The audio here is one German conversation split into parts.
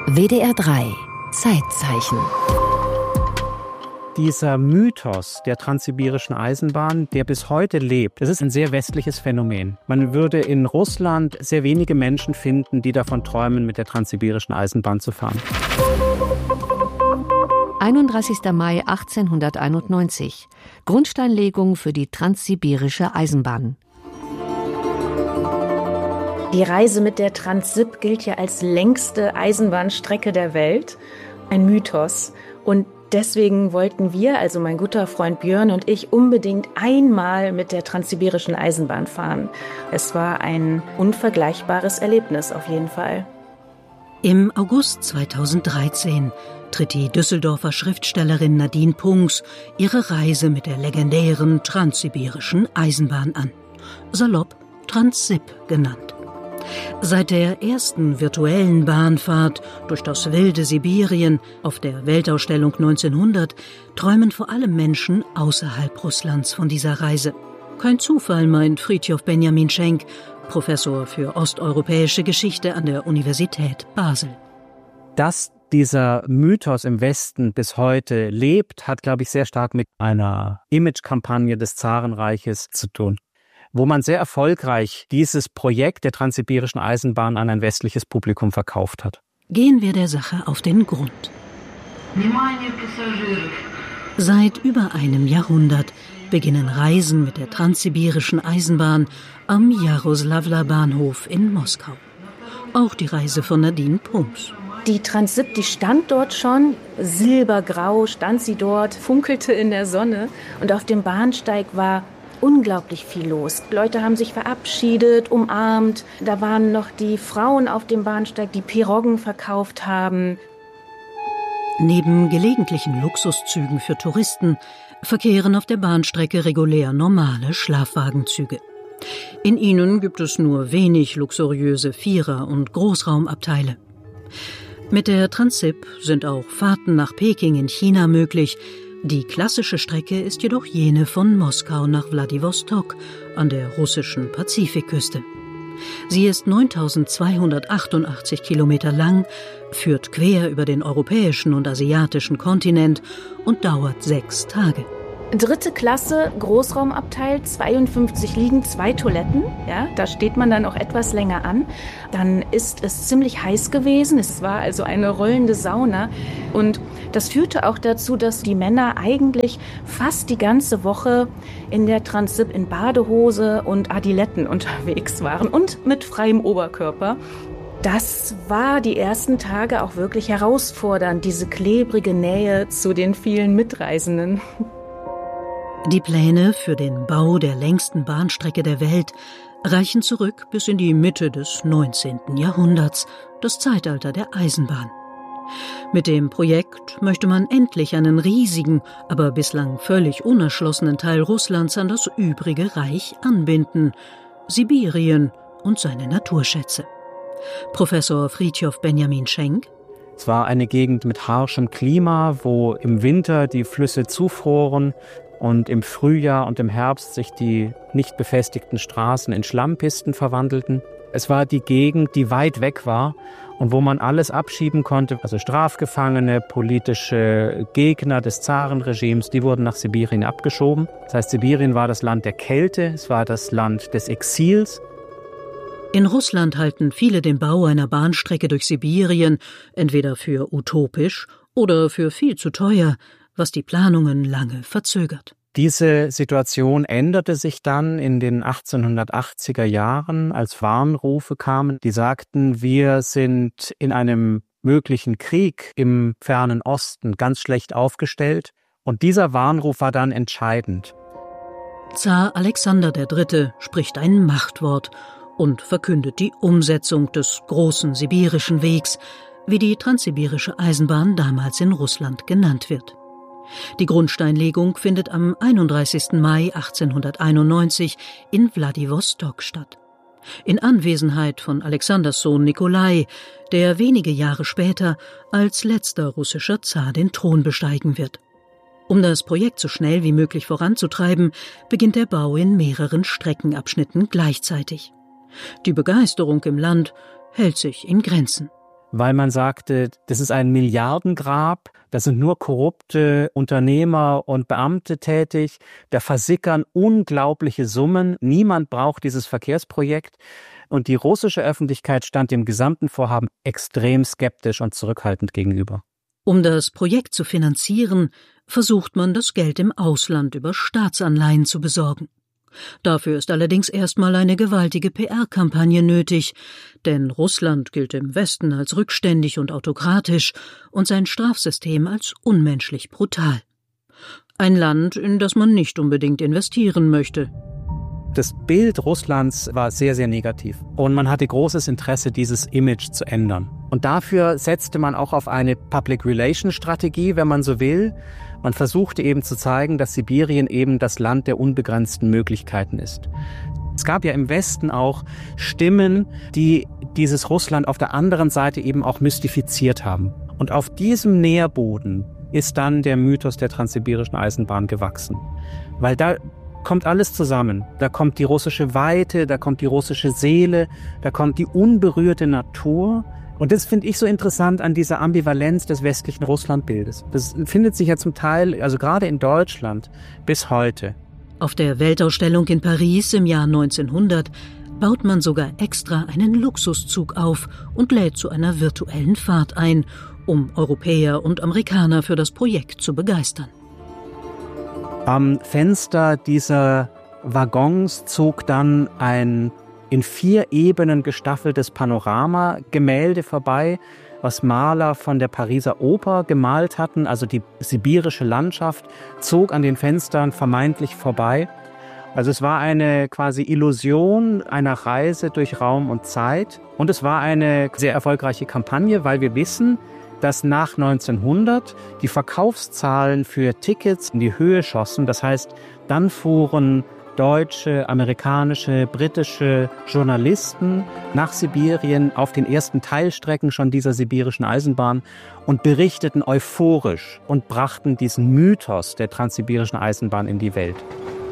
WDR 3 Zeitzeichen. Dieser Mythos der transsibirischen Eisenbahn, der bis heute lebt, das ist ein sehr westliches Phänomen. Man würde in Russland sehr wenige Menschen finden, die davon träumen, mit der transsibirischen Eisenbahn zu fahren. 31. Mai 1891. Grundsteinlegung für die transsibirische Eisenbahn. Die Reise mit der Transsib gilt ja als längste Eisenbahnstrecke der Welt. Ein Mythos. Und deswegen wollten wir, also mein guter Freund Björn und ich, unbedingt einmal mit der transsibirischen Eisenbahn fahren. Es war ein unvergleichbares Erlebnis auf jeden Fall. Im August 2013 tritt die Düsseldorfer Schriftstellerin Nadine Punks ihre Reise mit der legendären transsibirischen Eisenbahn an. Salopp Transsib genannt. Seit der ersten virtuellen Bahnfahrt durch das wilde Sibirien auf der Weltausstellung 1900 träumen vor allem Menschen außerhalb Russlands von dieser Reise. Kein Zufall, meint Fridtjof Benjamin Schenk, Professor für osteuropäische Geschichte an der Universität Basel. Dass dieser Mythos im Westen bis heute lebt, hat, glaube ich, sehr stark mit einer Imagekampagne des Zarenreiches zu tun, wo man sehr erfolgreich dieses Projekt der transsibirischen Eisenbahn an ein westliches Publikum verkauft hat. Gehen wir der Sache auf den Grund. Seit über einem Jahrhundert beginnen Reisen mit der transsibirischen Eisenbahn am Jaroslawler Bahnhof in Moskau. Auch die Reise von Nadine Punks. Die Transsib, die stand dort schon, silbergrau stand sie dort, funkelte in der Sonne und auf dem Bahnsteig war unglaublich viel los. Leute haben sich verabschiedet, umarmt. Da waren noch die Frauen auf dem Bahnsteig, die Piroggen verkauft haben. Neben gelegentlichen Luxuszügen für Touristen verkehren auf der Bahnstrecke regulär normale Schlafwagenzüge. In ihnen gibt es nur wenig luxuriöse Vierer- und Großraumabteile. Mit der Transsib sind auch Fahrten nach Peking in China möglich. Die klassische Strecke ist jedoch jene von Moskau nach Wladiwostok an der russischen Pazifikküste. Sie ist 9.288 Kilometer lang, führt quer über den europäischen und asiatischen Kontinent und dauert 6 Tage. Dritte Klasse, Großraumabteil, 52 Liegen, 2 Toiletten. Ja, da steht man dann auch etwas länger an. Dann ist es ziemlich heiß gewesen. Es war also eine rollende Sauna. Und das führte auch dazu, dass die Männer eigentlich fast die ganze Woche in der Transsib in Badehose und Adiletten unterwegs waren und mit freiem Oberkörper. Das war die ersten Tage auch wirklich herausfordernd, diese klebrige Nähe zu den vielen Mitreisenden. Die Pläne für den Bau der längsten Bahnstrecke der Welt reichen zurück bis in die Mitte des 19. Jahrhunderts, das Zeitalter der Eisenbahn. Mit dem Projekt möchte man endlich einen riesigen, aber bislang völlig unerschlossenen Teil Russlands an das übrige Reich anbinden: Sibirien und seine Naturschätze. Professor Fridtjof Benjamin Schenk: Es war eine Gegend mit harschem Klima, wo im Winter die Flüsse zufroren und im Frühjahr und im Herbst sich die nicht befestigten Straßen in Schlammpisten verwandelten. Es war die Gegend, die weit weg war und wo man alles abschieben konnte. Also Strafgefangene, politische Gegner des Zarenregimes, die wurden nach Sibirien abgeschoben. Das heißt, Sibirien war das Land der Kälte, es war das Land des Exils. In Russland halten viele den Bau einer Bahnstrecke durch Sibirien entweder für utopisch oder für viel zu teuer, was die Planungen lange verzögert. Diese Situation änderte sich dann in den 1880er Jahren, als Warnrufe kamen, die sagten, wir sind in einem möglichen Krieg im fernen Osten ganz schlecht aufgestellt. Und dieser Warnruf war dann entscheidend. Zar Alexander III. Spricht ein Machtwort und verkündet die Umsetzung des großen sibirischen Wegs, wie die transsibirische Eisenbahn damals in Russland genannt wird. Die Grundsteinlegung findet am 31. Mai 1891 in Wladiwostok statt. In Anwesenheit von Alexanders Sohn Nikolai, der wenige Jahre später als letzter russischer Zar den Thron besteigen wird. Um das Projekt so schnell wie möglich voranzutreiben, beginnt der Bau in mehreren Streckenabschnitten gleichzeitig. Die Begeisterung im Land hält sich in Grenzen. weil man sagte, das ist ein Milliardengrab, da sind nur korrupte Unternehmer und Beamte tätig, da versickern unglaubliche Summen, niemand braucht dieses Verkehrsprojekt. Und die russische Öffentlichkeit stand dem gesamten Vorhaben extrem skeptisch und zurückhaltend gegenüber. Um das Projekt zu finanzieren, versucht man, das Geld im Ausland über Staatsanleihen zu besorgen. Dafür ist allerdings erstmal eine gewaltige PR-Kampagne nötig, denn Russland gilt im Westen als rückständig und autokratisch und sein Strafsystem als unmenschlich brutal. Ein Land, in das man nicht unbedingt investieren möchte. Das Bild Russlands war sehr, sehr negativ und man hatte großes Interesse, dieses Image zu ändern. Und dafür setzte man auch auf eine Public-Relation-Strategie, wenn man so will. Man versuchte eben zu zeigen, dass Sibirien eben das Land der unbegrenzten Möglichkeiten ist. Es gab ja im Westen auch Stimmen, die dieses Russland auf der anderen Seite eben auch mystifiziert haben. Und auf diesem Nährboden ist dann der Mythos der transsibirischen Eisenbahn gewachsen. Weil da kommt alles zusammen. Da kommt die russische Weite, da kommt die russische Seele, da kommt die unberührte Natur. Und das finde ich so interessant an dieser Ambivalenz des westlichen Russlandbildes. Das findet sich ja zum Teil, also gerade in Deutschland, bis heute. Auf der Weltausstellung in Paris im Jahr 1900 baut man sogar extra einen Luxuszug auf und lädt zu einer virtuellen Fahrt ein, um Europäer und Amerikaner für das Projekt zu begeistern. Am Fenster dieser Waggons zog dann ein in 4 Ebenen gestaffeltes Panoramagemälde vorbei, was Maler von der Pariser Oper gemalt hatten, also die sibirische Landschaft, zog an den Fenstern vermeintlich vorbei. Also es war eine quasi Illusion einer Reise durch Raum und Zeit und es war eine sehr erfolgreiche Kampagne, weil wir wissen, dass nach 1900 die Verkaufszahlen für Tickets in die Höhe schossen. Das heißt, dann fuhren deutsche, amerikanische, britische Journalisten nach Sibirien auf den ersten Teilstrecken schon dieser sibirischen Eisenbahn und berichteten euphorisch und brachten diesen Mythos der transsibirischen Eisenbahn in die Welt.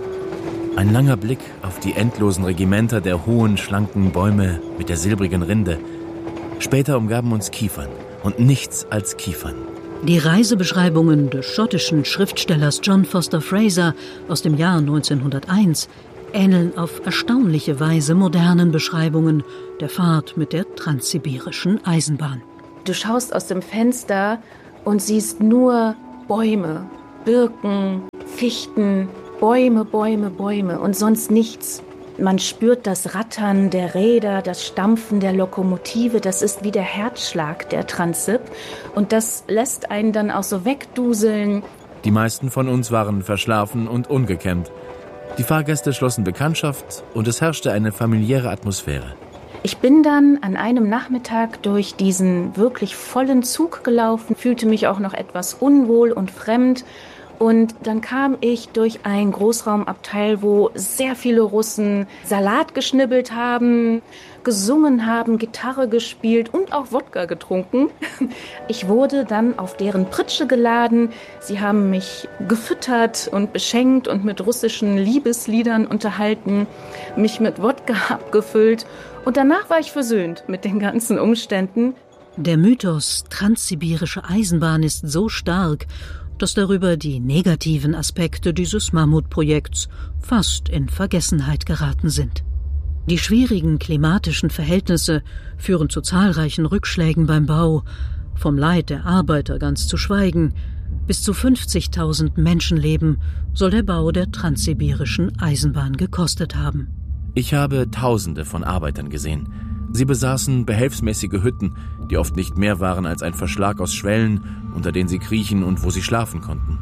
Ein langer Blick auf die endlosen Regimenter der hohen, schlanken Bäume mit der silbrigen Rinde. Später umgaben uns Kiefern und nichts als Kiefern. Die Reisebeschreibungen des schottischen Schriftstellers John Foster Fraser aus dem Jahr 1901 ähneln auf erstaunliche Weise modernen Beschreibungen der Fahrt mit der transsibirischen Eisenbahn. Du schaust aus dem Fenster und siehst nur Bäume, Birken, Fichten, Bäume, Bäume, Bäume und sonst nichts. Man spürt das Rattern der Räder, das Stampfen der Lokomotive, das ist wie der Herzschlag der Transsib und das lässt einen dann auch so wegduseln. Die meisten von uns waren verschlafen und ungekämmt. Die Fahrgäste schlossen Bekanntschaft und es herrschte eine familiäre Atmosphäre. Ich bin dann an einem Nachmittag durch diesen wirklich vollen Zug gelaufen, fühlte mich auch noch etwas unwohl und fremd. Und dann kam ich durch ein Großraumabteil, wo sehr viele Russen Salat geschnibbelt haben, gesungen haben, Gitarre gespielt und auch Wodka getrunken. Ich wurde dann auf deren Pritsche geladen. Sie haben mich gefüttert und beschenkt und mit russischen Liebesliedern unterhalten, mich mit Wodka abgefüllt. Und danach war ich versöhnt mit den ganzen Umständen. Der Mythos transsibirische Eisenbahn ist so stark, dass darüber die negativen Aspekte dieses Mammutprojekts fast in Vergessenheit geraten sind. Die schwierigen klimatischen Verhältnisse führen zu zahlreichen Rückschlägen beim Bau, vom Leid der Arbeiter ganz zu schweigen. Bis zu 50.000 Menschenleben soll der Bau der transsibirischen Eisenbahn gekostet haben. Ich habe Tausende von Arbeitern gesehen. Sie besaßen behelfsmäßige Hütten, die oft nicht mehr waren als ein Verschlag aus Schwellen, unter denen sie kriechen und wo sie schlafen konnten.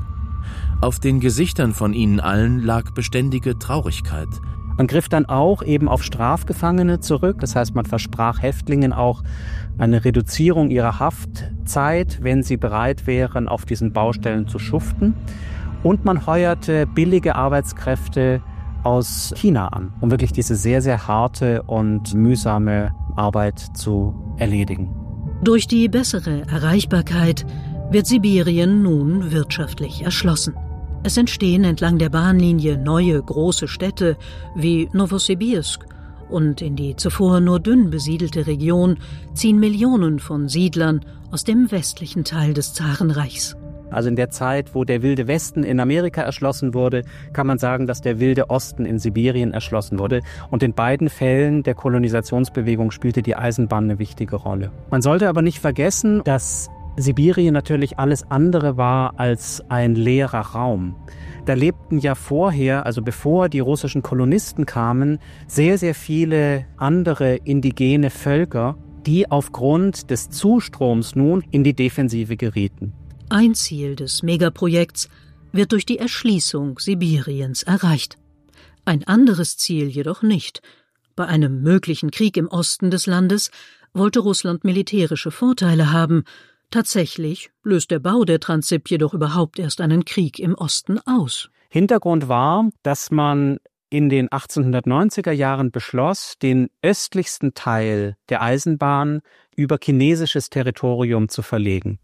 Auf den Gesichtern von ihnen allen lag beständige Traurigkeit. Man griff dann auch eben auf Strafgefangene zurück. Das heißt, man versprach Häftlingen auch eine Reduzierung ihrer Haftzeit, wenn sie bereit wären, auf diesen Baustellen zu schuften. Und man heuerte billige Arbeitskräfte aus China an, um wirklich diese sehr, sehr harte und mühsame Arbeit zu erledigen. Durch die bessere Erreichbarkeit wird Sibirien nun wirtschaftlich erschlossen. Es entstehen entlang der Bahnlinie neue große Städte wie Nowosibirsk und in die zuvor nur dünn besiedelte Region ziehen Millionen von Siedlern aus dem westlichen Teil des Zarenreichs. Also in der Zeit, wo der Wilde Westen in Amerika erschlossen wurde, kann man sagen, dass der Wilde Osten in Sibirien erschlossen wurde. Und in beiden Fällen der Kolonisationsbewegung spielte die Eisenbahn eine wichtige Rolle. Man sollte aber nicht vergessen, dass Sibirien natürlich alles andere war als ein leerer Raum. Da lebten ja vorher, also bevor die russischen Kolonisten kamen, sehr, sehr viele andere indigene Völker, die aufgrund des Zustroms nun in die Defensive gerieten. Ein Ziel des Megaprojekts wird durch die Erschließung Sibiriens erreicht. Ein anderes Ziel jedoch nicht. Bei einem möglichen Krieg im Osten des Landes wollte Russland militärische Vorteile haben. Tatsächlich löst der Bau der Transsib jedoch überhaupt erst einen Krieg im Osten aus. Hintergrund war, dass man in den 1890er Jahren beschloss, den östlichsten Teil der Eisenbahn über chinesisches Territorium zu verlegen.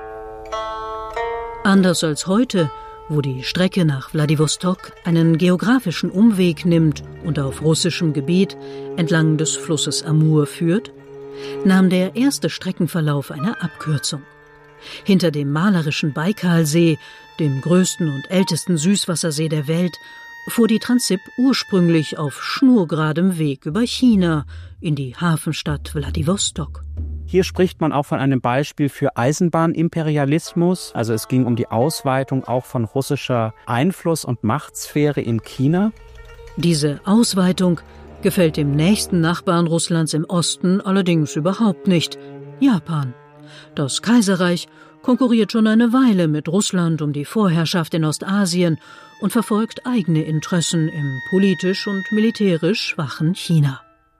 Anders als heute, wo die Strecke nach Wladiwostok einen geografischen Umweg nimmt und auf russischem Gebiet entlang des Flusses Amur führt, nahm der erste Streckenverlauf eine Abkürzung. Hinter dem malerischen Baikalsee, dem größten und ältesten Süßwassersee der Welt, fuhr die Transsib ursprünglich auf schnurgeradem Weg über China in die Hafenstadt Wladiwostok. Hier spricht man auch von einem Beispiel für Eisenbahnimperialismus. Also es ging um die Ausweitung auch von russischer Einfluss- und Machtsphäre in China. Diese Ausweitung gefällt dem nächsten Nachbarn Russlands im Osten allerdings überhaupt nicht, Japan. Das Kaiserreich konkurriert schon eine Weile mit Russland um die Vorherrschaft in Ostasien und verfolgt eigene Interessen im politisch und militärisch schwachen China.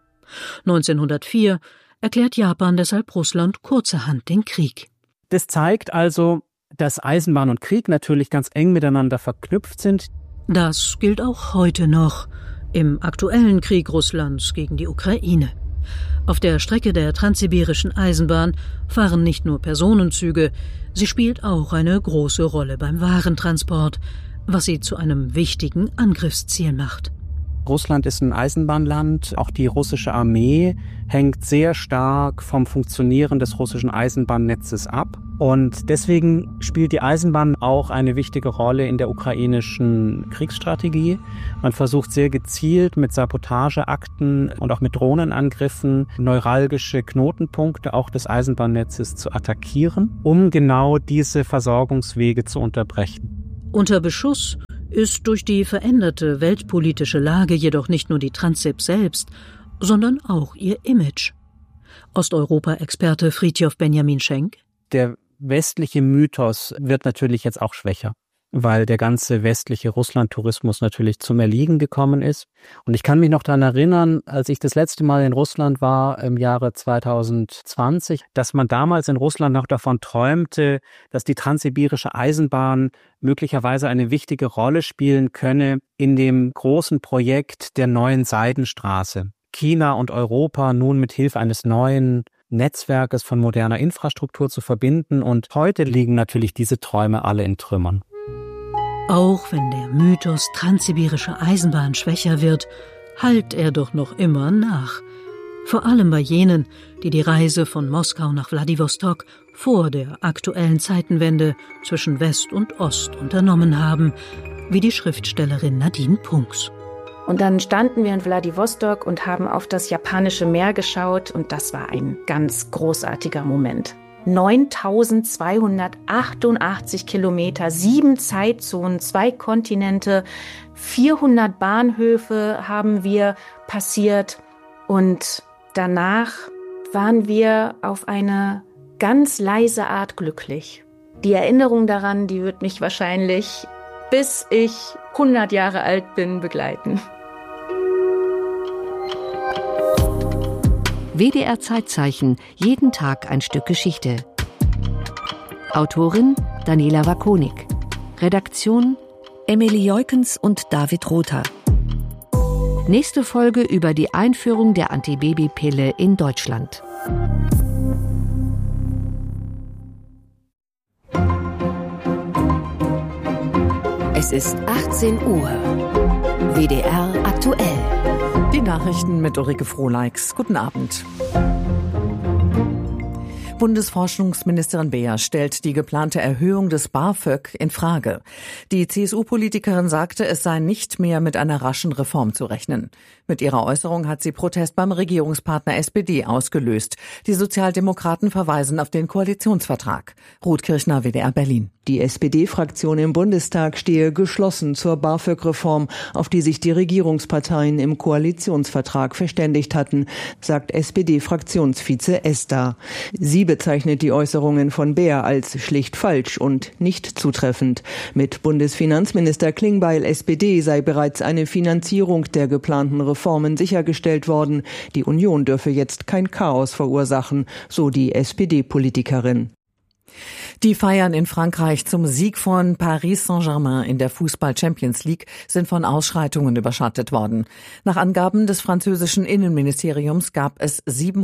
1904 erklärt Japan deshalb Russland kurzerhand den Krieg. Das zeigt also, dass Eisenbahn und Krieg natürlich ganz eng miteinander verknüpft sind. Das gilt auch heute noch im aktuellen Krieg Russlands gegen die Ukraine. Auf der Strecke der transsibirischen Eisenbahn fahren nicht nur Personenzüge, sie spielt auch eine große Rolle beim Warentransport, was sie zu einem wichtigen Angriffsziel macht. Russland ist ein Eisenbahnland. Auch die russische Armee hängt sehr stark vom Funktionieren des russischen Eisenbahnnetzes ab. Und deswegen spielt die Eisenbahn auch eine wichtige Rolle in der ukrainischen Kriegsstrategie. Man versucht sehr gezielt mit Sabotageakten und auch mit Drohnenangriffen neuralgische Knotenpunkte auch des Eisenbahnnetzes zu attackieren, um genau diese Versorgungswege zu unterbrechen. Unter Beschuss ist durch die veränderte weltpolitische Lage jedoch nicht nur die Transsib selbst, sondern auch ihr Image. Osteuropa-Experte Fridtjof Benjamin Schenk: Der westliche Mythos wird natürlich jetzt auch schwächer, weil der ganze westliche Russland-Tourismus natürlich zum Erliegen gekommen ist. Und ich kann mich noch daran erinnern, als ich das letzte Mal in Russland war, im Jahre 2020, dass man damals in Russland noch davon träumte, dass die transsibirische Eisenbahn möglicherweise eine wichtige Rolle spielen könne in dem großen Projekt der neuen Seidenstraße. China und Europa nun mit Hilfe eines neuen Netzwerkes von moderner Infrastruktur zu verbinden. Und heute liegen natürlich diese Träume alle in Trümmern. Auch wenn der Mythos transsibirische Eisenbahn schwächer wird, hallt er doch noch immer nach. Vor allem bei jenen, die die Reise von Moskau nach Wladiwostok vor der aktuellen Zeitenwende zwischen West und Ost unternommen haben, wie die Schriftstellerin Nadine Punks. Und dann standen wir in Wladiwostok und haben auf das japanische Meer geschaut und das war ein ganz großartiger Moment. 9.288 Kilometer, 7 Zeitzonen, 2 Kontinente, 400 Bahnhöfe haben wir passiert und danach waren wir auf eine ganz leise Art glücklich. Die Erinnerung daran, die wird mich wahrscheinlich, bis ich 100 Jahre alt bin, begleiten. WDR Zeitzeichen, jeden Tag ein Stück Geschichte. Autorin Daniela Wakonik. Redaktion Emily Jeukens und David Rother. Nächste Folge über die Einführung der Antibabypille in Deutschland. Es ist 18 Uhr. WDR aktuell. Die Nachrichten mit Ulrike Frohleix. Guten Abend. Bundesforschungsministerin Beer stellt die geplante Erhöhung des BAföG in Frage. Die CSU-Politikerin sagte, es sei nicht mehr mit einer raschen Reform zu rechnen. Mit ihrer Äußerung hat sie Protest beim Regierungspartner SPD ausgelöst. Die Sozialdemokraten verweisen auf den Koalitionsvertrag. Ruth Kirchner, WDR Berlin. Die SPD-Fraktion im Bundestag stehe geschlossen zur BAföG-Reform, auf die sich die Regierungsparteien im Koalitionsvertrag verständigt hatten, sagt SPD-Fraktionsvize Ester. Sie bezeichnet die Äußerungen von Beer als schlicht falsch und nicht zutreffend. Mit Bundesfinanzminister Klingbeil SPD sei bereits eine Finanzierung der geplanten Reformen sichergestellt worden. Die Union dürfe jetzt kein Chaos verursachen, so die SPD-Politikerin. Die Feiern in Frankreich zum Sieg von Paris Saint-Germain in der Fußball-Champions League sind von Ausschreitungen überschattet worden. Nach Angaben des französischen Innenministeriums gab es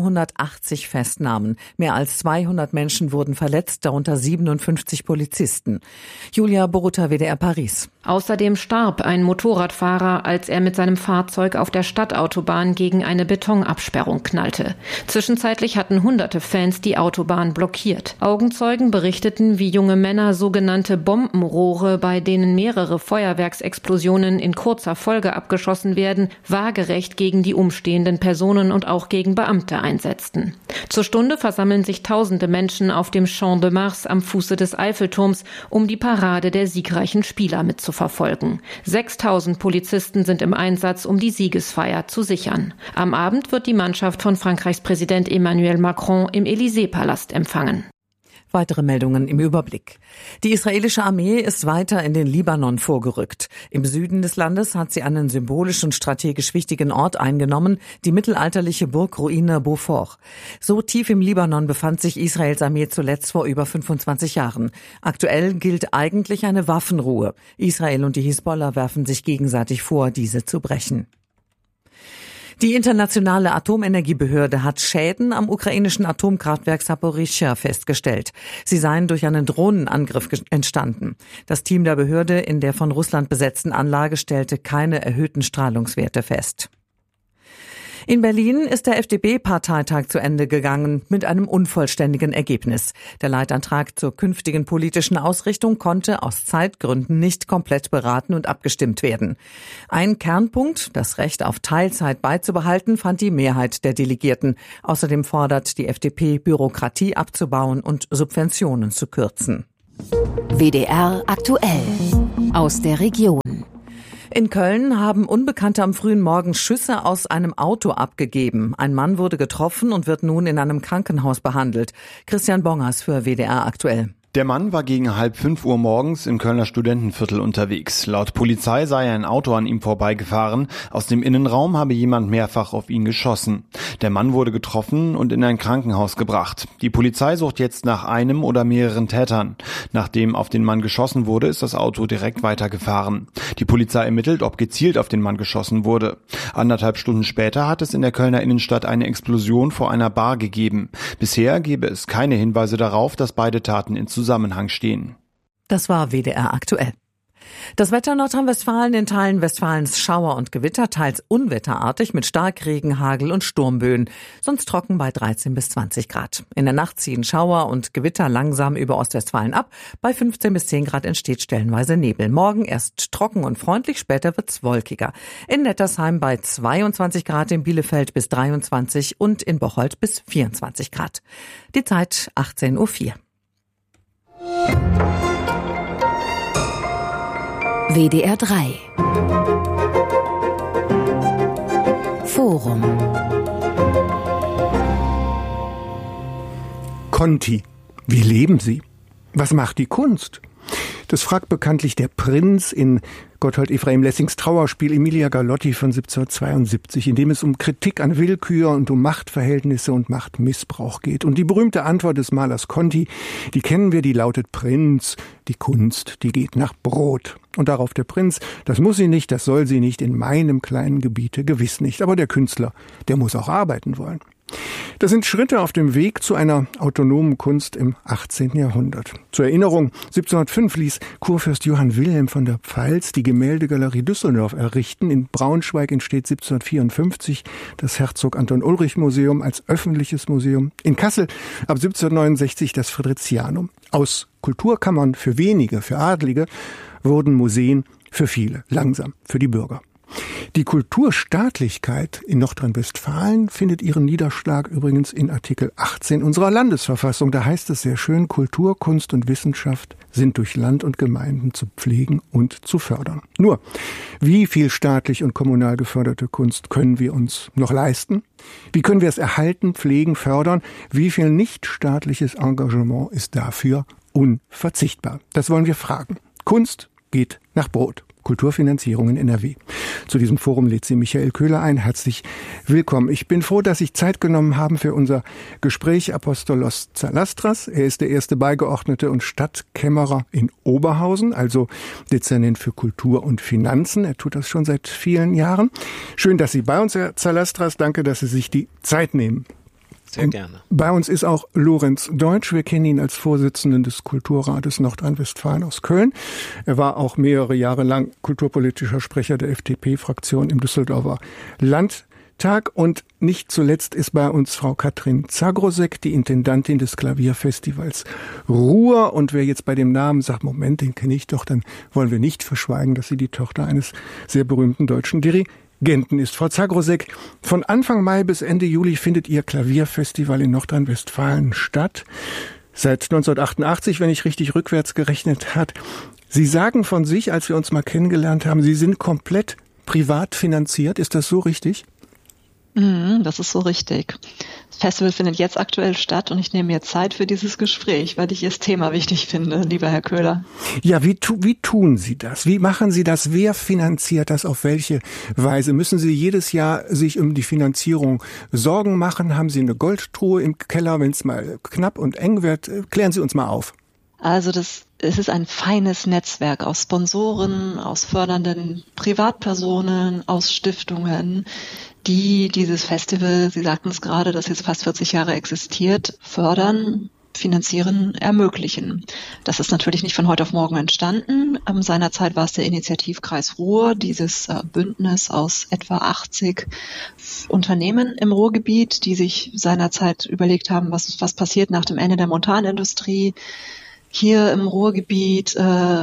780 Festnahmen. Mehr als 200 Menschen wurden verletzt, darunter 57 Polizisten. Julia Boruta, WDR Paris. Außerdem starb ein Motorradfahrer, als er mit seinem Fahrzeug auf der Stadtautobahn gegen eine Betonabsperrung knallte. Zwischenzeitlich hatten hunderte Fans die Autobahn blockiert. Augenzeugen berichteten, wie junge Männer sogenannte Bombenrohre, bei denen mehrere Feuerwerksexplosionen in kurzer Folge abgeschossen werden, waagerecht gegen die umstehenden Personen und auch gegen Beamte einsetzten. Zur Stunde versammeln sich tausende Menschen auf dem Champ de Mars am Fuße des Eiffelturms, um die Parade der siegreichen Spieler mitzuverfolgen. 6.000 Polizisten sind im Einsatz, um die Siegesfeier zu sichern. Am Abend wird die Mannschaft von Frankreichs Präsident Emmanuel Macron im Élysée-Palast empfangen. Weitere Meldungen im Überblick. Die israelische Armee ist weiter in den Libanon vorgerückt. Im Süden des Landes hat sie einen symbolisch und strategisch wichtigen Ort eingenommen, die mittelalterliche Burgruine Beaufort. So tief im Libanon befand sich Israels Armee zuletzt vor über 25 Jahren. Aktuell gilt eigentlich eine Waffenruhe. Israel und die Hisbollah werfen sich gegenseitig vor, diese zu brechen. Die internationale Atomenergiebehörde hat Schäden am ukrainischen Atomkraftwerk Saporischschja festgestellt. Sie seien durch einen Drohnenangriff entstanden. Das Team der Behörde in der von Russland besetzten Anlage stellte keine erhöhten Strahlungswerte fest. In Berlin ist der FDP-Parteitag zu Ende gegangen mit einem unvollständigen Ergebnis. Der Leitantrag zur künftigen politischen Ausrichtung konnte aus Zeitgründen nicht komplett beraten und abgestimmt werden. Ein Kernpunkt, das Recht auf Teilzeit beizubehalten, fand die Mehrheit der Delegierten. Außerdem fordert die FDP, Bürokratie abzubauen und Subventionen zu kürzen. WDR aktuell aus der Region. In Köln haben Unbekannte am frühen Morgen Schüsse aus einem Auto abgegeben. Ein Mann wurde getroffen und wird nun in einem Krankenhaus behandelt. Christian Bongers für WDR aktuell. Der Mann war gegen 4:30 Uhr morgens im Kölner Studentenviertel unterwegs. Laut Polizei sei ein Auto an ihm vorbeigefahren. Aus dem Innenraum habe jemand mehrfach auf ihn geschossen. Der Mann wurde getroffen und in ein Krankenhaus gebracht. Die Polizei sucht jetzt nach einem oder mehreren Tätern. Nachdem auf den Mann geschossen wurde, ist das Auto direkt weitergefahren. Die Polizei ermittelt, ob gezielt auf den Mann geschossen wurde. 1,5 Stunden später hat es in der Kölner Innenstadt eine Explosion vor einer Bar gegeben. Bisher gebe es keine Hinweise darauf, dass beide Taten in Zusammenhang stehen. Das war WDR aktuell. Das Wetter Nordrhein-Westfalen, in Teilen Westfalens Schauer und Gewitter, teils unwetterartig mit Starkregen, Hagel und Sturmböen, sonst trocken bei 13 bis 20 Grad. In der Nacht ziehen Schauer und Gewitter langsam über Ostwestfalen ab. Bei 15 bis 10 Grad entsteht stellenweise Nebel. Morgen erst trocken und freundlich, später wird's wolkiger. In Nettersheim bei 22 Grad, in Bielefeld bis 23 und in Bocholt bis 24 Grad. Die Zeit 18:04 Uhr. WDR 3 Forum. Conti. Wie leben sie? Was macht die Kunst? Das fragt bekanntlich der Prinz in Gotthold Ephraim Lessings Trauerspiel Emilia Galotti von 1772, in dem es um Kritik an Willkür und um Machtverhältnisse und Machtmissbrauch geht. Und die berühmte Antwort des Malers Conti, die kennen wir, die lautet: Prinz, die Kunst, die geht nach Brot. Und darauf der Prinz: Das muss sie nicht, das soll sie nicht, in meinem kleinen Gebiete gewiss nicht. Aber der Künstler, der muss auch arbeiten wollen. Das sind Schritte auf dem Weg zu einer autonomen Kunst im 18. Jahrhundert. Zur Erinnerung, 1705 ließ Kurfürst Johann Wilhelm von der Pfalz die Gemäldegalerie Düsseldorf errichten. In Braunschweig entsteht 1754 das Herzog-Anton-Ulrich-Museum als öffentliches Museum. In Kassel ab 1769 das Fridericianum. Aus Kulturkammern für wenige, für Adlige, wurden Museen für viele, langsam für die Bürger. Die Kulturstaatlichkeit in Nordrhein-Westfalen findet ihren Niederschlag übrigens in Artikel 18 unserer Landesverfassung. Da heißt es sehr schön, Kultur, Kunst und Wissenschaft sind durch Land und Gemeinden zu pflegen und zu fördern. Nur, wie viel staatlich und kommunal geförderte Kunst können wir uns noch leisten? Wie können wir es erhalten, pflegen, fördern? Wie viel nichtstaatliches Engagement ist dafür unverzichtbar? Das wollen wir fragen. Kunst geht nach Brot. Kulturfinanzierung in NRW. Zu diesem Forum lädt sie Michael Köhler ein. Herzlich willkommen. Ich bin froh, dass Sie Zeit genommen haben für unser Gespräch. Apostolos Zalastras, er ist der erste Beigeordnete und Stadtkämmerer in Oberhausen, also Dezernent für Kultur und Finanzen. Er tut das schon seit vielen Jahren. Schön, dass Sie bei uns, Herr Zalastras. Danke, dass Sie sich die Zeit nehmen. Sehr gerne. Bei uns ist auch Lorenz Deutsch. Wir kennen ihn als Vorsitzenden des Kulturrates Nordrhein-Westfalen aus Köln. Er war auch mehrere Jahre lang kulturpolitischer Sprecher der FDP-Fraktion im Düsseldorfer Landtag. Und nicht zuletzt ist bei uns Frau Katrin Zagrosek, die Intendantin des Klavierfestivals Ruhr. Und wer jetzt bei dem Namen sagt, Moment, den kenne ich doch, dann wollen wir nicht verschweigen, dass sie die Tochter eines sehr berühmten deutschen Dirigenten ist. Frau Zagrosek, von Anfang Mai bis Ende Juli findet Ihr Klavierfestival in Nordrhein-Westfalen statt. Seit 1988, wenn ich richtig rückwärts gerechnet habe. Sie sagen von sich, als wir uns mal kennengelernt haben, Sie sind komplett privat finanziert. Ist das so richtig? Das ist so richtig. Das Festival findet jetzt aktuell statt und ich nehme mir Zeit für dieses Gespräch, weil ich das Thema wichtig finde, lieber Herr Köhler. Ja, wie tun Sie das? Wie machen Sie das? Wer finanziert das? Auf welche Weise? Müssen Sie jedes Jahr sich um die Finanzierung Sorgen machen? Haben Sie eine Goldtruhe im Keller, wenn es mal knapp und eng wird? Klären Sie uns mal auf. Also es ist ein feines Netzwerk aus Sponsoren, aus fördernden Privatpersonen, aus Stiftungen, die dieses Festival, Sie sagten es gerade, das jetzt fast 40 Jahre existiert, fördern, finanzieren, ermöglichen. Das ist natürlich nicht von heute auf morgen entstanden. Seinerzeit war es der Initiativkreis Ruhr, dieses Bündnis aus etwa 80 Unternehmen im Ruhrgebiet, die sich seinerzeit überlegt haben, was passiert nach dem Ende der Montanindustrie hier im Ruhrgebiet,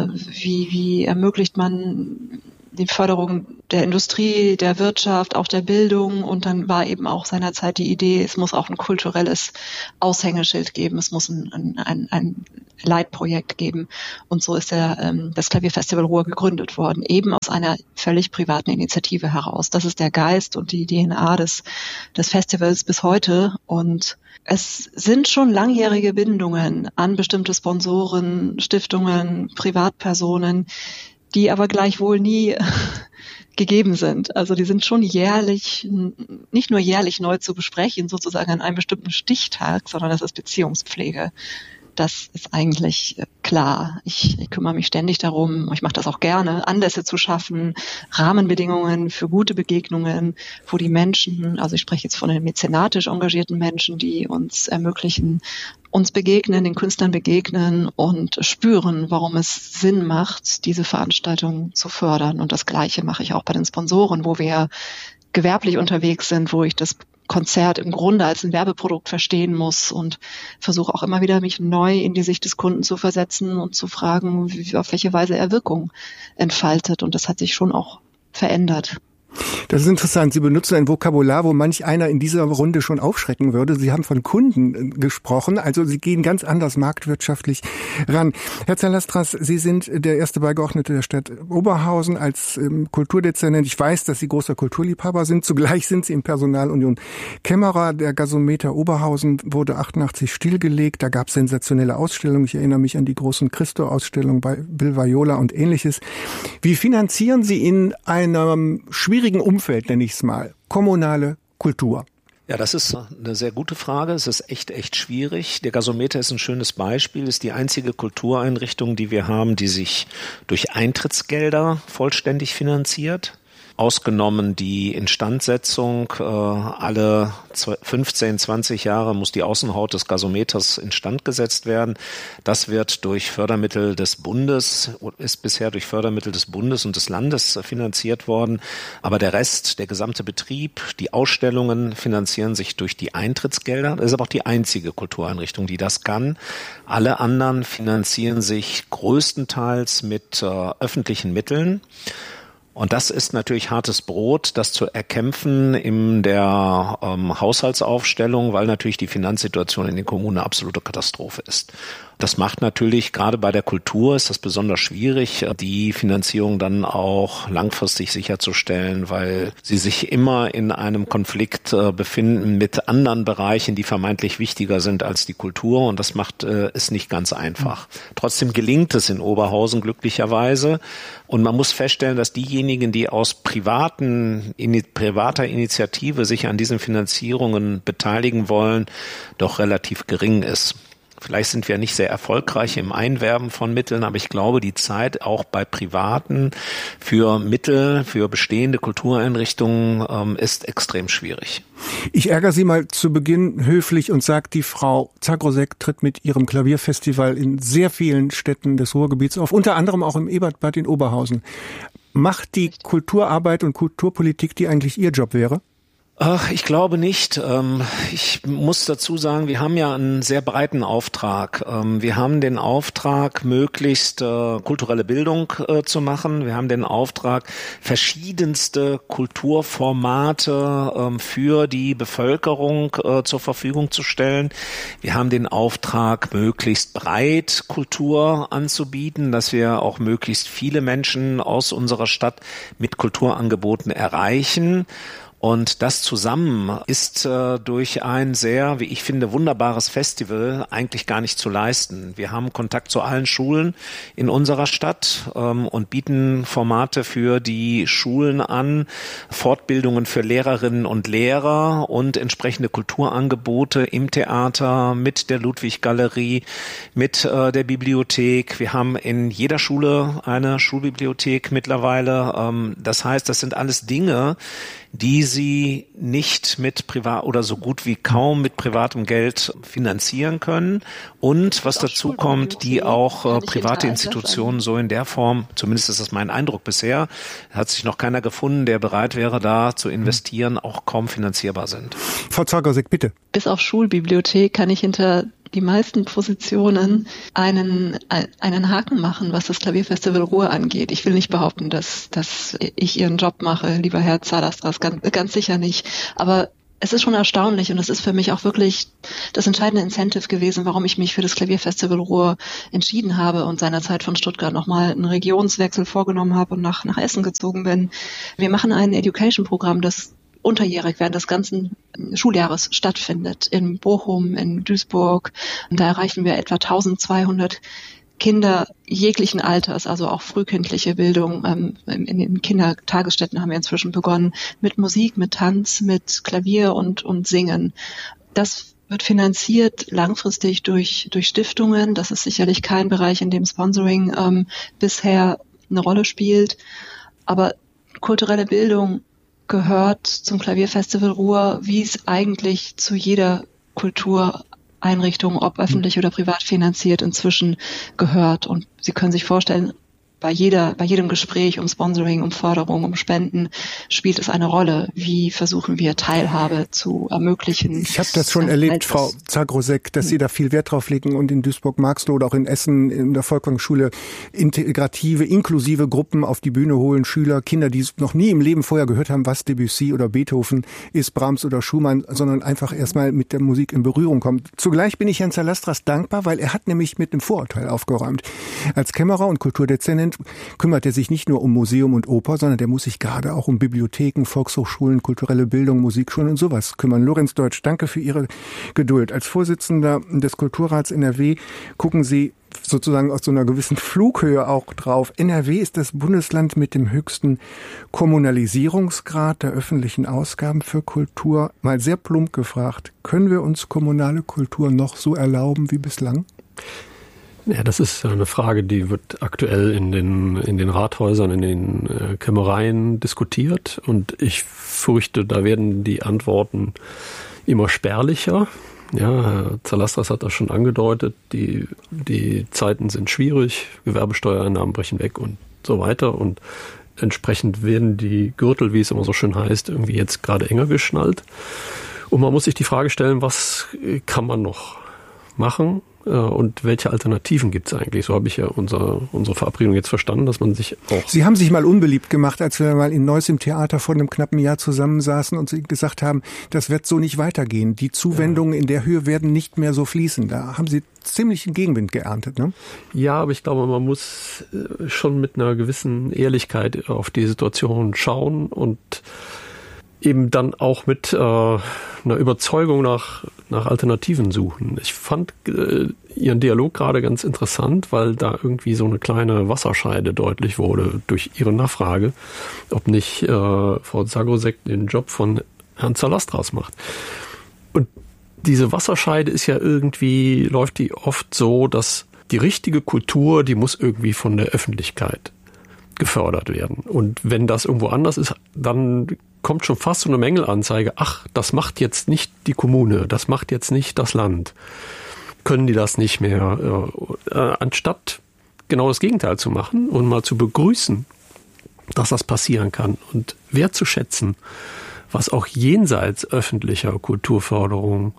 wie ermöglicht man die Förderung der Industrie, der Wirtschaft, auch der Bildung. Und dann war eben auch seinerzeit die Idee, es muss auch ein kulturelles Aushängeschild geben, es muss ein Leitprojekt geben. Und so ist das Klavierfestival Ruhr gegründet worden, eben aus einer völlig privaten Initiative heraus. Das ist der Geist und die DNA des Festivals bis heute. Und es sind schon langjährige Bindungen an bestimmte Sponsoren, Stiftungen, Privatpersonen, die aber gleichwohl nie gegeben sind. Also die sind schon jährlich, nicht nur jährlich neu zu besprechen, sozusagen an einem bestimmten Stichtag, sondern das ist Beziehungspflege. Das ist eigentlich klar. Ich kümmere mich ständig darum, ich mache das auch gerne, Anlässe zu schaffen, Rahmenbedingungen für gute Begegnungen, wo die Menschen, also ich spreche jetzt von den mäzenatisch engagierten Menschen, die uns ermöglichen, uns begegnen, den Künstlern begegnen und spüren, warum es Sinn macht, diese Veranstaltung zu fördern. Und das Gleiche mache ich auch bei den Sponsoren, wo wir gewerblich unterwegs sind, wo ich das Konzert im Grunde als ein Werbeprodukt verstehen muss und versuche auch immer wieder, mich neu in die Sicht des Kunden zu versetzen und zu fragen, auf welche Weise er Wirkung entfaltet. Und das hat sich schon auch verändert. Das ist interessant. Sie benutzen ein Vokabular, wo manch einer in dieser Runde schon aufschrecken würde. Sie haben von Kunden gesprochen, also Sie gehen ganz anders marktwirtschaftlich ran. Herr Zalastras, Sie sind der erste Beigeordnete der Stadt Oberhausen als Kulturdezernent. Ich weiß, dass Sie großer Kulturliebhaber sind. Zugleich sind Sie im Personalunion Kämmerer. Der Gasometer Oberhausen wurde 88 stillgelegt. Da gab es sensationelle Ausstellungen. Ich erinnere mich an die großen Christo-Ausstellungen bei Bill Viola und Ähnliches. Wie finanzieren Sie in einem schwierigen Umfeld, nenne ich es mal, kommunale Kultur? Ja, das ist eine sehr gute Frage. Es ist echt schwierig. Der Gasometer ist ein schönes Beispiel, ist die einzige Kultureinrichtung, die wir haben, die sich durch Eintrittsgelder vollständig finanziert. ausgenommen die Instandsetzung. Alle 15, 20 Jahre muss die Außenhaut des Gasometers instand gesetzt werden. Das wird durch Fördermittel des Bundes, ist bisher durch Fördermittel des Bundes und des Landes finanziert worden. Aber der Rest, der gesamte Betrieb, die Ausstellungen finanzieren sich durch die Eintrittsgelder. Das ist aber auch die einzige Kultureinrichtung, die das kann. Alle anderen finanzieren sich größtenteils mit öffentlichen Mitteln. Und das ist natürlich hartes Brot, das zu erkämpfen in der Haushaltsaufstellung, weil natürlich die Finanzsituation in den Kommunen eine absolute Katastrophe ist. Das macht natürlich, gerade bei der Kultur ist das besonders schwierig, die Finanzierung dann auch langfristig sicherzustellen, weil sie sich immer in einem Konflikt befinden mit anderen Bereichen, die vermeintlich wichtiger sind als die Kultur, und das macht es nicht ganz einfach. Trotzdem gelingt es in Oberhausen glücklicherweise, und man muss feststellen, dass diejenigen, die aus privater Initiative sich an diesen Finanzierungen beteiligen wollen, doch relativ gering ist. Vielleicht sind wir nicht sehr erfolgreich im Einwerben von Mitteln, aber ich glaube, die Zeit auch bei Privaten für Mittel, für bestehende Kultureinrichtungen ist extrem schwierig. Ich ärgere Sie mal zu Beginn höflich und sage, die Frau Zagrosek tritt mit ihrem Klavierfestival in sehr vielen Städten des Ruhrgebiets auf, unter anderem auch im Ebertbad in Oberhausen. Macht die Kulturarbeit und Kulturpolitik, die eigentlich Ihr Job wäre? Ach, ich glaube nicht. Ich muss dazu sagen, wir haben ja einen sehr breiten Auftrag. Wir haben den Auftrag, möglichst kulturelle Bildung zu machen. Wir haben den Auftrag, verschiedenste Kulturformate für die Bevölkerung zur Verfügung zu stellen. Wir haben den Auftrag, möglichst breit Kultur anzubieten, dass wir auch möglichst viele Menschen aus unserer Stadt mit Kulturangeboten erreichen. Und das zusammen ist durch ein sehr, wie ich finde, wunderbares Festival eigentlich gar nicht zu leisten. Wir haben Kontakt zu allen Schulen in unserer Stadt und bieten Formate für die Schulen an, Fortbildungen für Lehrerinnen und Lehrer und entsprechende Kulturangebote im Theater, mit der Ludwig-Galerie, mit der Bibliothek. Wir haben in jeder Schule eine Schulbibliothek mittlerweile. Das heißt, das sind alles Dinge, die sie nicht mit privat oder so gut wie kaum mit privatem Geld finanzieren können, und was dazu kommt, die auch private Institutionen so in der Form, zumindest ist das mein Eindruck bisher, hat sich noch keiner gefunden, der bereit wäre, da zu investieren, auch kaum finanzierbar sind. Frau Zagrosek, bitte. Bis auf Schulbibliothek kann ich hinter die meisten Positionen einen Haken machen, was das Klavierfestival Ruhr angeht. Ich will nicht behaupten, dass ich Ihren Job mache, lieber Herr Zalastras, ganz sicher nicht. Aber es ist schon erstaunlich, und es ist für mich auch wirklich das entscheidende Incentive gewesen, warum ich mich für das Klavierfestival Ruhr entschieden habe und seinerzeit von Stuttgart nochmal einen Regionswechsel vorgenommen habe und nach Essen gezogen bin. Wir machen ein Education-Programm, das unterjährig während des ganzen Schuljahres stattfindet. In Bochum, in Duisburg. Und da erreichen wir etwa 1200 Kinder jeglichen Alters, also auch frühkindliche Bildung. In den Kindertagesstätten haben wir inzwischen begonnen mit Musik, mit Tanz, mit Klavier und Singen. Das wird finanziert langfristig durch Stiftungen. Das ist sicherlich kein Bereich, in dem Sponsoring bisher eine Rolle spielt. Aber kulturelle Bildung gehört zum Klavierfestival Ruhr, wie es eigentlich zu jeder Kultureinrichtung, ob öffentlich oder privat finanziert, inzwischen gehört. Und Sie können sich vorstellen, bei jedem Gespräch um Sponsoring, um Förderung, um Spenden spielt es eine Rolle. Wie versuchen wir, Teilhabe zu ermöglichen? Ich habe das schon erlebt, Frau Zagrosek, dass Sie da viel Wert drauf legen, und in Duisburg-Marxloh oder auch in Essen in der Volkwang-Schule integrative, inklusive Gruppen auf die Bühne holen, Schüler, Kinder, die noch nie im Leben vorher gehört haben, was Debussy oder Beethoven ist, Brahms oder Schumann, sondern einfach erstmal mit der Musik in Berührung kommen. Zugleich bin ich Herrn Zalastras dankbar, weil er hat nämlich mit einem Vorurteil aufgeräumt. Als Kämmerer und Kulturdezernent kümmert er sich nicht nur um Museum und Oper, sondern der muss sich gerade auch um Bibliotheken, Volkshochschulen, kulturelle Bildung, Musikschulen und sowas kümmern. Lorenz Deutsch, danke für Ihre Geduld. Als Vorsitzender des Kulturrats NRW gucken Sie sozusagen aus so einer gewissen Flughöhe auch drauf. NRW ist das Bundesland mit dem höchsten Kommunalisierungsgrad der öffentlichen Ausgaben für Kultur. Mal sehr plump gefragt, können wir uns kommunale Kultur noch so erlauben wie bislang? Ja, das ist eine Frage, die wird aktuell in den Rathäusern, in den Kämmereien diskutiert. Und ich fürchte, da werden die Antworten immer spärlicher. Ja, Herr Zalastras hat das schon angedeutet. Die Zeiten sind schwierig, Gewerbesteuereinnahmen brechen weg und so weiter. Und entsprechend werden die Gürtel, wie es immer so schön heißt, irgendwie jetzt gerade enger geschnallt. Und man muss sich die Frage stellen, was kann man noch machen? Und welche Alternativen gibt es eigentlich? So habe ich ja unsere Verabredung jetzt verstanden, dass man sich auch... Sie haben sich mal unbeliebt gemacht, als wir mal in Neuss im Theater vor einem knappen Jahr zusammensaßen und Sie gesagt haben, das wird so nicht weitergehen. Die Zuwendungen in der Höhe werden nicht mehr so fließen. Da haben Sie ziemlich einen Gegenwind geerntet, ne? Ja, aber ich glaube, man muss schon mit einer gewissen Ehrlichkeit auf die Situation schauen und eben dann auch mit einer Überzeugung nach Alternativen suchen. Ich fand Ihren Dialog gerade ganz interessant, weil da irgendwie so eine kleine Wasserscheide deutlich wurde durch Ihre Nachfrage, ob nicht Frau Zagorzek den Job von Herrn Zalastras macht. Und diese Wasserscheide ist ja irgendwie, läuft die oft so, dass die richtige Kultur, die muss irgendwie von der Öffentlichkeit gefördert werden. Und wenn das irgendwo anders ist, dann kommt schon fast so eine Mängelanzeige, ach, das macht jetzt nicht die Kommune, das macht jetzt nicht das Land. Können die das nicht mehr? Anstatt genau das Gegenteil zu machen und mal zu begrüßen, dass das passieren kann und wertzuschätzen, was auch jenseits öffentlicher Kulturförderung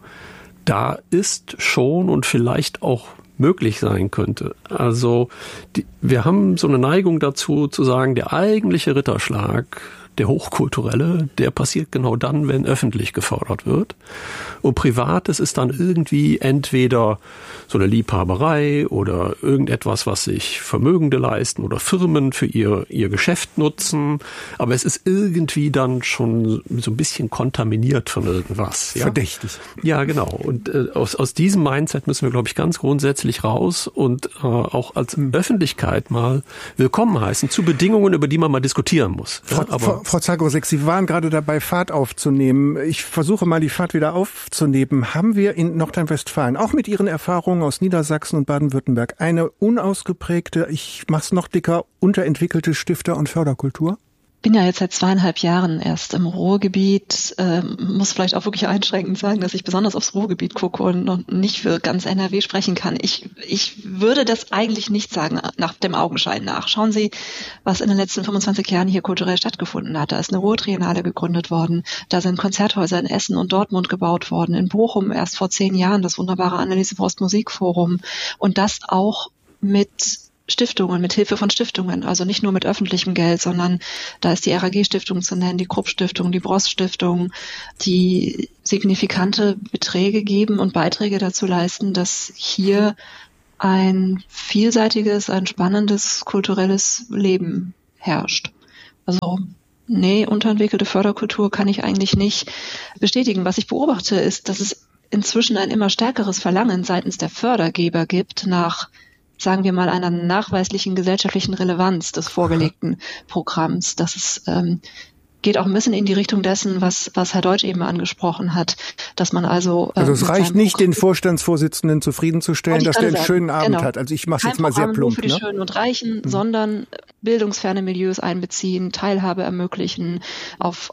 da ist schon und vielleicht auch möglich sein könnte. Also wir haben so eine Neigung dazu zu sagen, der eigentliche Ritterschlag, der hochkulturelle, der passiert genau dann, wenn öffentlich gefördert wird. Und Privates ist dann irgendwie entweder so eine Liebhaberei oder irgendetwas, was sich Vermögende leisten oder Firmen für ihr Geschäft nutzen. Aber es ist irgendwie dann schon so ein bisschen kontaminiert von irgendwas. Ja? Verdächtig. Ja, genau. Und aus diesem Mindset müssen wir, glaube ich, ganz grundsätzlich raus und auch als Öffentlichkeit mal willkommen heißen zu Bedingungen, über die man mal diskutieren muss. Ja, Frau Zagorzek, Sie waren gerade dabei, Fahrt aufzunehmen. Ich versuche mal, die Fahrt wieder aufzunehmen. Haben wir in Nordrhein-Westfalen, auch mit Ihren Erfahrungen aus Niedersachsen und Baden-Württemberg, eine unausgeprägte, ich mach's noch dicker, unterentwickelte Stifter- und Förderkultur? Bin ja jetzt seit 2,5 Jahren erst im Ruhrgebiet, muss vielleicht auch wirklich einschränkend sagen, dass ich besonders aufs Ruhrgebiet gucke und noch nicht für ganz NRW sprechen kann. Ich würde das eigentlich nicht sagen, nach dem Augenschein nach. Schauen Sie, was in den letzten 25 Jahren hier kulturell stattgefunden hat. Da ist eine Ruhrtriennale gegründet worden, da sind Konzerthäuser in Essen und Dortmund gebaut worden, in Bochum erst vor 10 Jahren das wunderbare Anneliese Frost Musikforum und das auch mit Stiftungen, mit Hilfe von Stiftungen, also nicht nur mit öffentlichem Geld, sondern da ist die RAG-Stiftung zu nennen, die Krupp-Stiftung, die Bross-Stiftung, die signifikante Beträge geben und Beiträge dazu leisten, dass hier ein vielseitiges, ein spannendes kulturelles Leben herrscht. Also nee, unterentwickelte Förderkultur kann ich eigentlich nicht bestätigen. Was ich beobachte, ist, dass es inzwischen ein immer stärkeres Verlangen seitens der Fördergeber gibt nach, sagen wir mal, einer nachweislichen gesellschaftlichen Relevanz des vorgelegten Programms. Das ist, geht auch ein bisschen in die Richtung dessen, was Herr Deutsch eben angesprochen hat, dass man also... es reicht nicht, den Vorstandsvorsitzenden zufriedenzustellen, dass der einen schönen Abend hat. Also ich mache es jetzt mal sehr plump. Nur für die Schönen und Reichen, sondern bildungsferne Milieux einbeziehen, Teilhabe ermöglichen, auf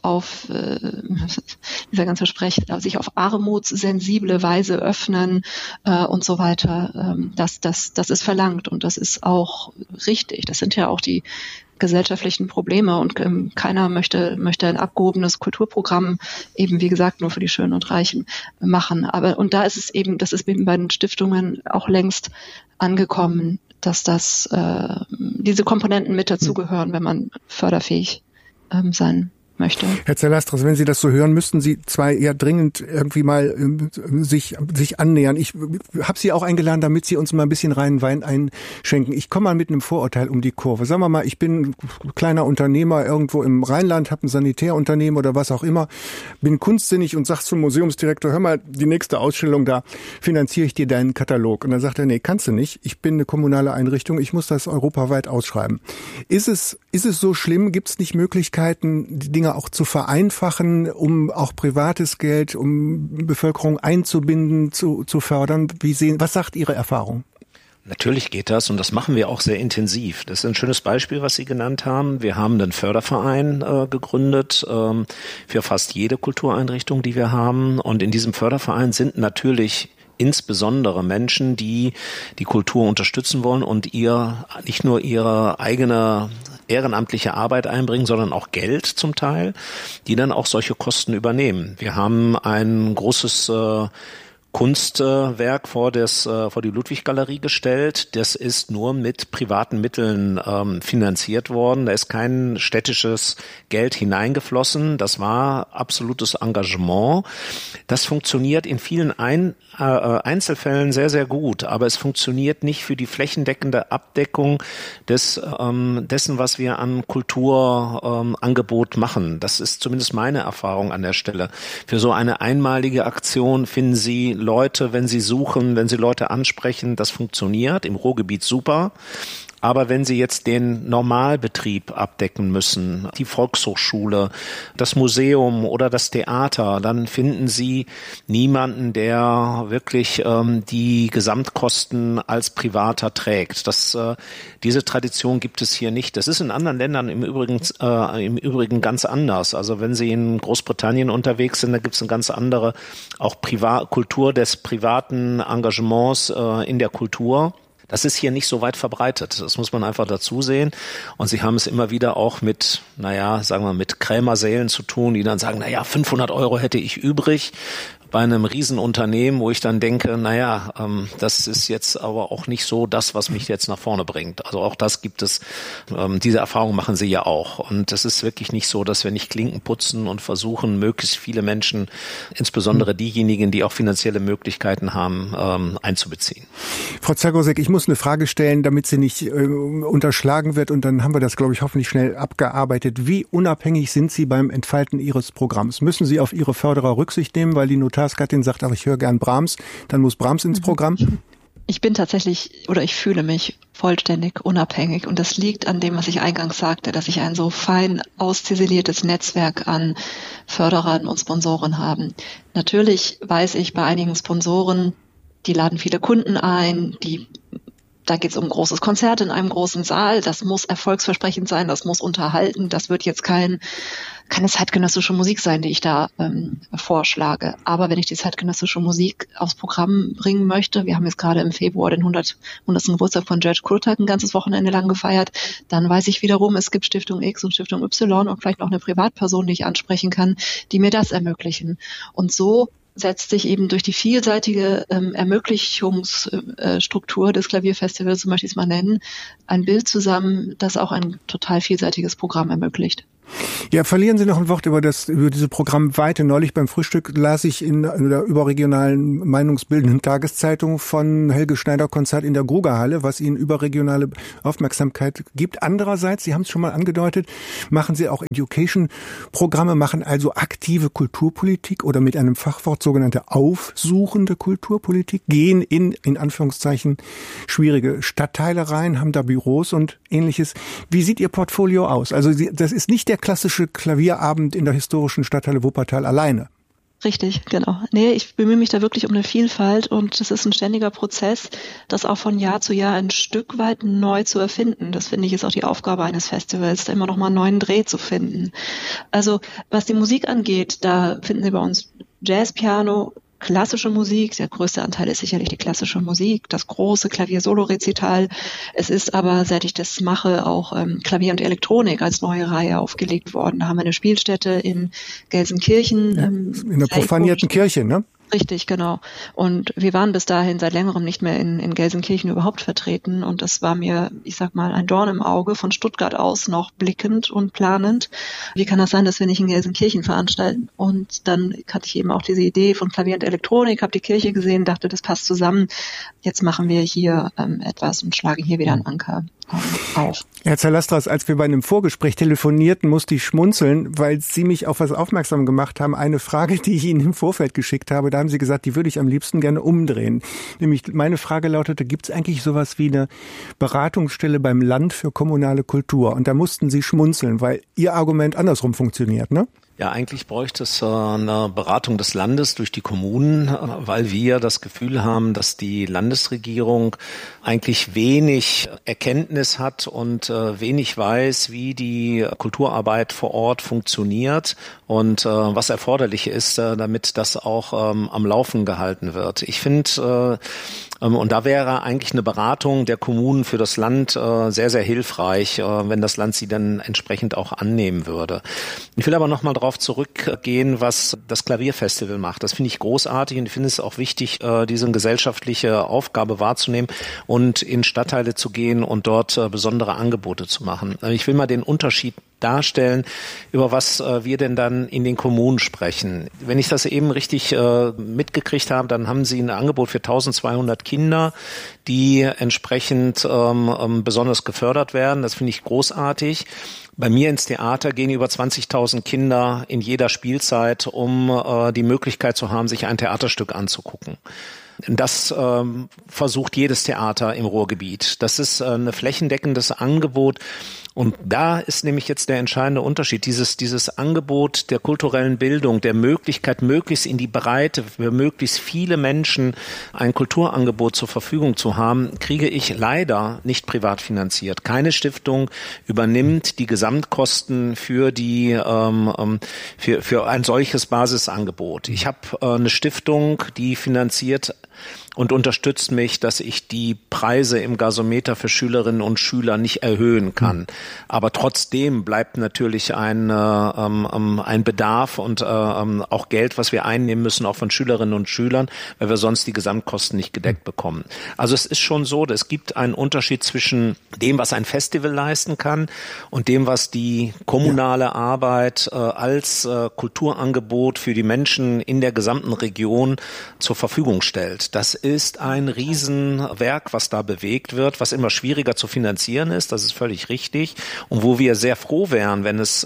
dieser ganze Sprech, sich auf armutssensible Weise öffnen und so weiter. Das ist verlangt und das ist auch richtig. Das sind ja auch die gesellschaftlichen Probleme und keiner möchte ein abgehobenes Kulturprogramm eben, wie gesagt, nur für die Schönen und Reichen machen. Und da ist es eben, das ist eben bei den Stiftungen auch längst angekommen, dass diese Komponenten mit dazugehören, wenn man förderfähig sein möchte. Herr Zalastras, wenn Sie das so hören, müssten Sie zwei eher dringend irgendwie mal sich annähern. Ich habe Sie auch eingeladen, damit Sie uns mal ein bisschen reinen Wein einschenken. Ich komme mal mit einem Vorurteil um die Kurve. Sagen wir mal, ich bin kleiner Unternehmer irgendwo im Rheinland, habe ein Sanitärunternehmen oder was auch immer, bin kunstsinnig und sag zum Museumsdirektor, hör mal, die nächste Ausstellung, da finanziere ich dir deinen Katalog. Und dann sagt er, nee, kannst du nicht. Ich bin eine kommunale Einrichtung, ich muss das europaweit ausschreiben. Ist es so schlimm? Gibt es nicht Möglichkeiten, die Dinge auch zu vereinfachen, um auch privates Geld, um Bevölkerung einzubinden, zu fördern? Was sagt Ihre Erfahrung? Natürlich geht das und das machen wir auch sehr intensiv. Das ist ein schönes Beispiel, was Sie genannt haben. Wir haben einen Förderverein gegründet für fast jede Kultureinrichtung, die wir haben. Und in diesem Förderverein sind natürlich insbesondere Menschen, die die Kultur unterstützen wollen und nicht nur ihre eigene ehrenamtliche Arbeit einbringen, sondern auch Geld zum Teil, die dann auch solche Kosten übernehmen. Wir haben ein großes Kunstwerk vor die Ludwig-Galerie gestellt. Das ist nur mit privaten Mitteln finanziert worden. Da ist kein städtisches Geld hineingeflossen. Das war absolutes Engagement. Das funktioniert in vielen Einzelfällen sehr, sehr gut, aber es funktioniert nicht für die flächendeckende Abdeckung dessen, was wir an Kulturangebot machen. Das ist zumindest meine Erfahrung an der Stelle. Für so eine einmalige Aktion finden Sie Leute, wenn Sie suchen, wenn Sie Leute ansprechen, das funktioniert, im Ruhrgebiet super. Aber wenn Sie jetzt den Normalbetrieb abdecken müssen, die Volkshochschule, das Museum oder das Theater, dann finden Sie niemanden, der wirklich die Gesamtkosten als Privater trägt. Diese Tradition gibt es hier nicht. Das ist in anderen Ländern im Übrigen ganz anders. Also wenn Sie in Großbritannien unterwegs sind, da gibt es eine ganz andere auch Kultur des privaten Engagements in der Kultur. Das ist hier nicht so weit verbreitet. Das muss man einfach dazu sehen. Und Sie haben es immer wieder auch mit Krämersälen zu tun, die dann sagen, 500 € hätte ich übrig. Bei einem Riesenunternehmen, wo ich dann denke, das ist jetzt aber auch nicht so das, was mich jetzt nach vorne bringt. Also auch das gibt es, diese Erfahrung machen Sie ja auch. Und es ist wirklich nicht so, dass wir nicht Klinken putzen und versuchen, möglichst viele Menschen, insbesondere diejenigen, die auch finanzielle Möglichkeiten haben, einzubeziehen. Frau Zagosek, ich muss eine Frage stellen, damit sie nicht unterschlagen wird, und dann haben wir das, glaube ich, hoffentlich schnell abgearbeitet. Wie unabhängig sind Sie beim Entfalten Ihres Programms? Müssen Sie auf Ihre Förderer Rücksicht nehmen, weil die Notarsgattin sagt, ich höre gern Brahms, dann muss Brahms ins Programm? Ich bin ich fühle mich vollständig unabhängig, und das liegt an dem, was ich eingangs sagte, dass ich ein so fein ausziseliertes Netzwerk an Förderern und Sponsoren habe. Natürlich weiß ich, bei einigen Sponsoren, die laden viele Kunden ein, da geht es um ein großes Konzert in einem großen Saal, das muss erfolgsversprechend sein, das muss unterhalten, das wird jetzt keine zeitgenössische Musik sein, die ich da vorschlage. Aber wenn ich die zeitgenössische Musik aufs Programm bringen möchte, wir haben jetzt gerade im Februar den 100. Geburtstag von George Cruikshank ein ganzes Wochenende lang gefeiert, dann weiß ich wiederum, es gibt Stiftung X und Stiftung Y und vielleicht noch eine Privatperson, die ich ansprechen kann, die mir das ermöglichen. Und so setzt sich eben durch die vielseitige Ermöglichungsstruktur des Klavierfestivals, so möchte ich es mal nennen, ein Bild zusammen, das auch ein total vielseitiges Programm ermöglicht. Ja, verlieren Sie noch ein Wort über diese Programmweite. Neulich beim Frühstück las ich in der überregionalen meinungsbildenden Tageszeitung von Helge Schneider Konzert in der Grugerhalle, was Ihnen überregionale Aufmerksamkeit gibt. Andererseits, Sie haben es schon mal angedeutet, machen Sie auch Education-Programme, machen also aktive Kulturpolitik oder mit einem Fachwort sogenannte aufsuchende Kulturpolitik, gehen in Anführungszeichen schwierige Stadtteile rein, haben da Büros und Ähnliches. Wie sieht Ihr Portfolio aus? Also das ist nicht der klassische Klavierabend in der historischen Stadthalle Wuppertal alleine. Richtig, genau. Nee, ich bemühe mich da wirklich um eine Vielfalt, und das ist ein ständiger Prozess, das auch von Jahr zu Jahr ein Stück weit neu zu erfinden. Das finde ich ist auch die Aufgabe eines Festivals, da immer noch mal einen neuen Dreh zu finden. Also was die Musik angeht, da finden Sie bei uns Jazz, Piano, klassische Musik, der größte Anteil ist sicherlich die klassische Musik, das große Klavier-Solo-Rezital. Es ist aber, seit ich das mache, auch Klavier und Elektronik als neue Reihe aufgelegt worden. Da haben wir eine Spielstätte in Gelsenkirchen. In der profanierten Kirche, ne? Richtig, genau. Und wir waren bis dahin seit längerem nicht mehr in Gelsenkirchen überhaupt vertreten. Und das war mir, ich sag mal, ein Dorn im Auge, von Stuttgart aus noch blickend und planend. Wie kann das sein, dass wir nicht in Gelsenkirchen veranstalten? Und dann hatte ich eben auch diese Idee von Klavier und Elektronik, habe die Kirche gesehen, dachte, das passt zusammen. Jetzt machen wir hier etwas und schlagen hier wieder einen Anker auf. Herr Zalastras, als wir bei einem Vorgespräch telefonierten, musste ich schmunzeln, weil Sie mich auf was aufmerksam gemacht haben. Eine Frage, die ich Ihnen im Vorfeld geschickt habe, da haben Sie gesagt, die würde ich am liebsten gerne umdrehen. Nämlich meine Frage lautete, gibt es eigentlich sowas wie eine Beratungsstelle beim Land für kommunale Kultur? Und da mussten Sie schmunzeln, weil Ihr Argument andersrum funktioniert, ne? Ja, eigentlich bräuchte es eine Beratung des Landes durch die Kommunen, weil wir das Gefühl haben, dass die Landesregierung eigentlich wenig Erkenntnis hat und wenig weiß, wie die Kulturarbeit vor Ort funktioniert und was erforderlich ist, damit das auch am Laufen gehalten wird. Ich finde, und da wäre eigentlich eine Beratung der Kommunen für das Land sehr, sehr hilfreich, wenn das Land sie dann entsprechend auch annehmen würde. Ich will aber nochmal darauf zurückgehen, was das Klavierfestival macht. Das finde ich großartig und ich finde es auch wichtig, diese gesellschaftliche Aufgabe wahrzunehmen und in Stadtteile zu gehen und dort besondere Angebote zu machen. Ich will mal den Unterschied darstellen, über was wir denn dann in den Kommunen sprechen. Wenn ich das eben richtig mitgekriegt habe, dann haben sie ein Angebot für 1200 Kinder, die entsprechend besonders gefördert werden. Das finde ich großartig. Bei mir ins Theater gehen über 20.000 Kinder in jeder Spielzeit, um die Möglichkeit zu haben, sich ein Theaterstück anzugucken. Das versucht jedes Theater im Ruhrgebiet. Das ist ein flächendeckendes Angebot. Und da ist nämlich jetzt der entscheidende Unterschied. Dieses Angebot der kulturellen Bildung, der Möglichkeit, möglichst in die Breite für möglichst viele Menschen ein Kulturangebot zur Verfügung zu haben, kriege ich leider nicht privat finanziert. Keine Stiftung übernimmt die Gesamtkosten für für ein solches Basisangebot. Ich habe eine Stiftung, die finanziert und unterstützt mich, dass ich die Preise im Gasometer für Schülerinnen und Schüler nicht erhöhen kann. Aber trotzdem bleibt natürlich ein Bedarf und auch Geld, was wir einnehmen müssen, auch von Schülerinnen und Schülern, weil wir sonst die Gesamtkosten nicht gedeckt bekommen. Also es ist schon so, es gibt einen Unterschied zwischen dem, was ein Festival leisten kann und dem, was die kommunale Arbeit als Kulturangebot für die Menschen in der gesamten Region zur Verfügung stellt. Das ist ein Riesenwerk, was da bewegt wird, was immer schwieriger zu finanzieren ist, das ist völlig richtig. Und wo wir sehr froh wären, wenn es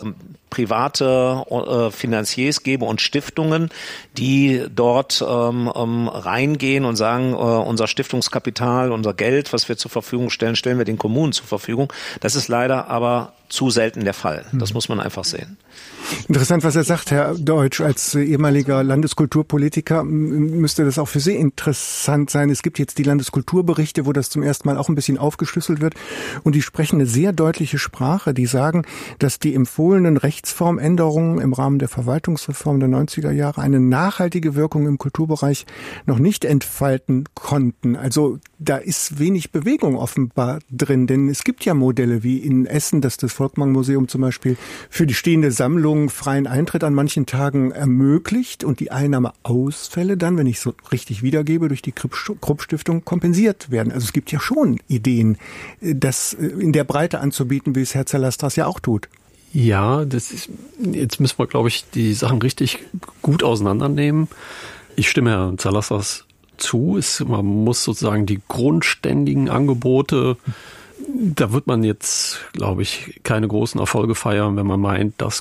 private Finanziers gäbe und Stiftungen, die dort reingehen und sagen, unser Stiftungskapital, unser Geld, was wir zur Verfügung stellen, stellen wir den Kommunen zur Verfügung. Das ist leider aber zu selten der Fall. Das muss man einfach sehen. Interessant, was er sagt, Herr Deutsch. Als ehemaliger Landeskulturpolitiker müsste das auch für Sie interessant sein. Es gibt jetzt die Landeskulturberichte, wo das zum ersten Mal auch ein bisschen aufgeschlüsselt wird. Und die sprechen eine sehr deutliche Sprache. Die sagen, dass die empfohlenen Rechtsformänderungen im Rahmen der Verwaltungsreform der 90er Jahre eine nachhaltige Wirkung im Kulturbereich noch nicht entfalten konnten. Also da ist wenig Bewegung offenbar drin. Denn es gibt ja Modelle wie in Essen, dass das Volkmann-Museum zum Beispiel für die stehende Sammlung freien Eintritt an manchen Tagen ermöglicht und die Einnahmeausfälle dann, wenn ich so richtig wiedergebe, durch die Krupp-Stiftung kompensiert werden. Also es gibt ja schon Ideen, das in der Breite anzubieten, wie es Herr Zalastras ja auch tut. Ja, jetzt müssen wir, glaube ich, die Sachen richtig gut auseinandernehmen. Ich stimme Herrn Zalastras zu. Man muss sozusagen die grundständigen Angebote, da wird man jetzt, glaube ich, keine großen Erfolge feiern, wenn man meint, dass